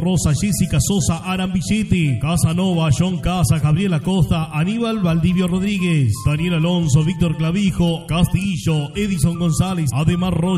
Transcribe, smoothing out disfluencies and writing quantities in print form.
Rosa Jessica Sosa Arambilletti, Casanova, John Casa, Gabriela Costa, Aníbal Valdivio Rodríguez, Daniel Alonso, Víctor Clavijo, Castillo, Edison González, Ademar Rocha.